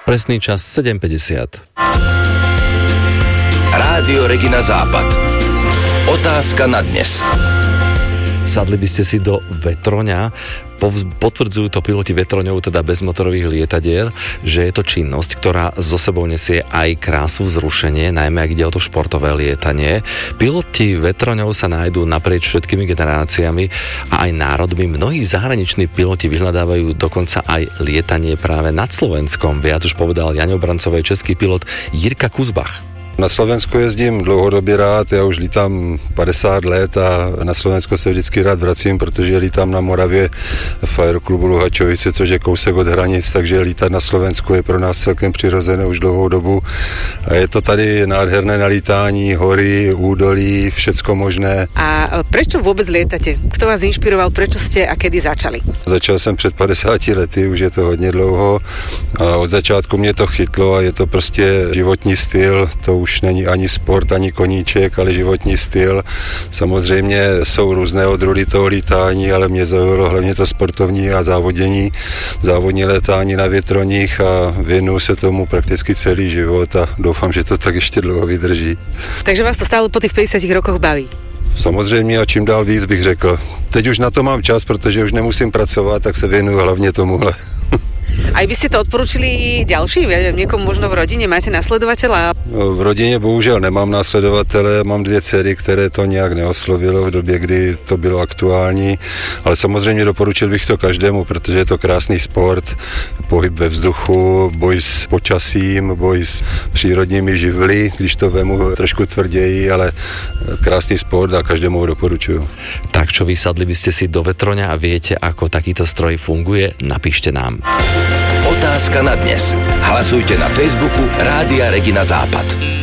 Presný čas 7:50. Rádio Regina Západ. Otázka na dnes. Sadli by ste si do vetroňa? Potvrdzujú to piloti vetroňov, teda bezmotorových lietadiel, že je to činnosť, ktorá so sebou nesie aj krásu, vzrušenie, najmä ak ide o to športové lietanie. Piloti vetroňov sa nájdú naprieč všetkými generáciami a aj národmi. Mnohí zahraniční piloti vyhľadávajú dokonca aj lietanie práve nad Slovenskom. Viac už povedal Jaňo Brancovej český pilot Jirka Kuzbach. Na Slovensku jezdím dlouhodobě rád, já už lítám 50 let a na Slovensko se vždycky rád vracím, protože lítám na Moravě v aeroklubu Luhačovice, což je kousek od hranic, takže lítat na Slovensku je pro nás celkem přirozené už dlouhou dobu. A je to tady nádherné nalítání, hory, údolí, všecko možné. A prečo vůbec lietate? Kto vás inšpiroval, prečo ste a kedy začali? Začal jsem před 50 lety, už je to hodně dlouho a od začátku mě to chytlo a je to prostě životní styl, to už není ani sport, ani koníček, ale životní styl. Samozřejmě jsou různé odrůdy toho lítání, ale mě zaujalo hlavně to sportovní a závodní létání na větroních a věnuju se tomu prakticky celý život a doufám, že to tak ještě dlouho vydrží. Takže vás to stále po těch 50 rokoch baví? Samozřejmě a čím dál víc bych řekl. Teď už na to mám čas, protože už nemusím pracovat, tak se věnuju hlavně tomuhle. Aj by ste to odporúčili ďalším? Ja neviem, niekomu možno v rodine máte nasledovateľa? V rodině bohužel nemám následovatele, mám 2 dcery, které to nějak neoslovilo v době, kdy to bylo aktuální, ale samozřejmě doporučil bych to každému, protože je to krásný sport, pohyb ve vzduchu, boj s počasím, boj s přírodními živly, když to vemu trošku tvrději, ale krásný sport a každému ho doporučuju. Tak čo vysadli by ste si do vetroňa a viete, ako takýto stroj funguje? Napíšte nám. Otázka na dnes. Hlasujte na Facebooku Rádia Regina Západ.